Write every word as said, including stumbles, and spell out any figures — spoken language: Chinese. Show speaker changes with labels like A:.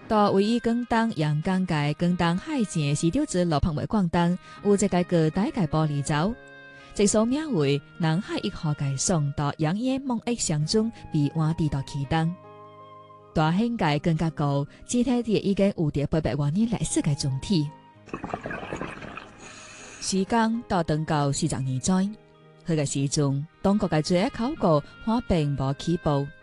A: 到位于广东阳江界广东海线西条子路旁尾广东，有一个个大个玻璃洲，这所名为南海一号界送到洋烟梦益乡中被换地到启东。大兴界更加高，整体地已经有着八百万年历史嘅总体。时间到等到四十二载，佢嘅时钟，当国嘅最考过花并无起步。